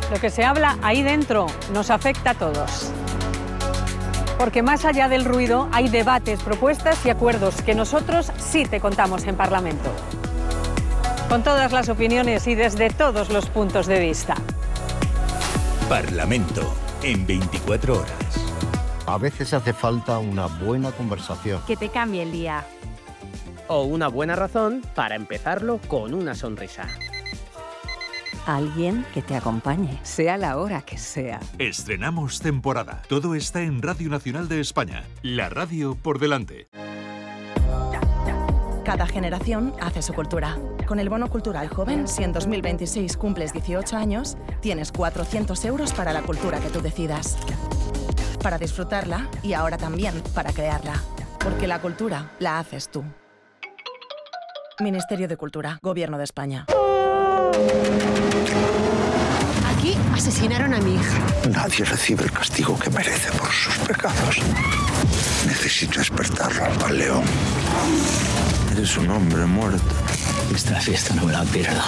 Lo que se habla ahí dentro nos afecta a todos. Porque más allá del ruido hay debates, propuestas y acuerdos que nosotros sí te contamos en Parlamento. Con todas las opiniones y desde todos los puntos de vista. Parlamento, en 24 horas. A veces hace falta una buena conversación. Que te cambie el día. O una buena razón para empezarlo con una sonrisa. Alguien que te acompañe, sea la hora que sea. Estrenamos temporada. Todo está en Radio Nacional de España. La radio por delante. Cada generación hace su cultura. Con el Bono Cultural Joven, si en 2026 cumples 18 años, tienes 400 euros para la cultura que tú decidas. Para disfrutarla y ahora también para crearla. Porque la cultura la haces tú. Ministerio de Cultura, Gobierno de España. Aquí asesinaron a mi hija. Nadie recibe el castigo que merece por sus pecados. Necesito despertarlo al león. Eres un hombre muerto. Esta fiesta no me la pierdo.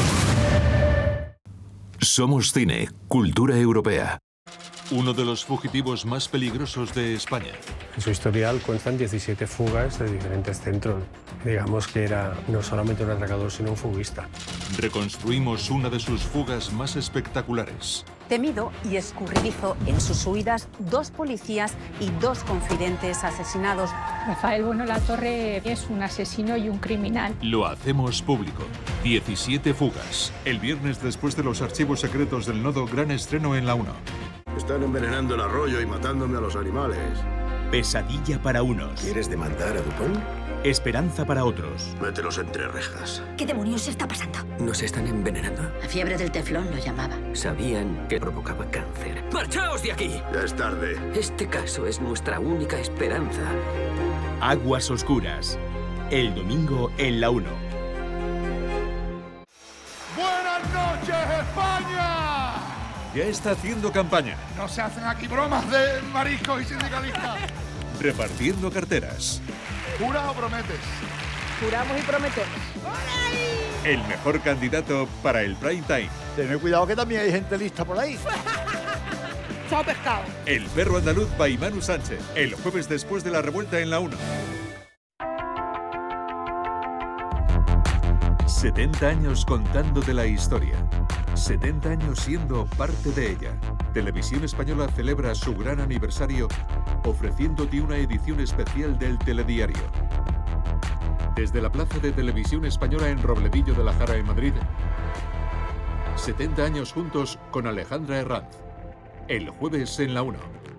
Somos cine, cultura europea. Uno de los fugitivos más peligrosos de España. En su historial constan 17 fugas de diferentes centros. Digamos que era no solamente un atracador, sino un fuguista. Reconstruimos una de sus fugas más espectaculares. Temido y escurridizo en sus huidas, 2 policías y 2 confidentes asesinados. Rafael Bueno Latorre es un asesino y un criminal. Lo hacemos público. 17 fugas. El viernes, después de los archivos secretos del Nodo, gran estreno en la 1. Están envenenando el arroyo y matándome a los animales. Pesadilla para unos. ¿Quieres demandar a Dupont? Esperanza para otros. Mételos entre rejas. ¿Qué demonios está pasando? ¿Nos están envenenando? La fiebre del teflón lo llamaba. Sabían que provocaba cáncer. ¡Marchaos de aquí! Ya es tarde. Este caso es nuestra única esperanza. Aguas Oscuras. El domingo en la 1. ¡Buenas noches, España! Ya está haciendo campaña. No se hacen aquí bromas de mariscos y sindicalistas. Repartiendo carteras. ¿Jura o prometes? Juramos y prometemos. El mejor candidato para el prime time. Tened cuidado que también hay gente lista por ahí. Chao pescado. El perro andaluz by Manu Sánchez. El jueves después de la revuelta en la 1. 70 años contándote la historia. 70 años siendo parte de ella. Televisión Española celebra su gran aniversario ofreciéndote una edición especial del telediario. Desde la Plaza de Televisión Española en Robledillo de la Jara en Madrid. 70 años juntos con Alejandra Herranz. El jueves en la 1.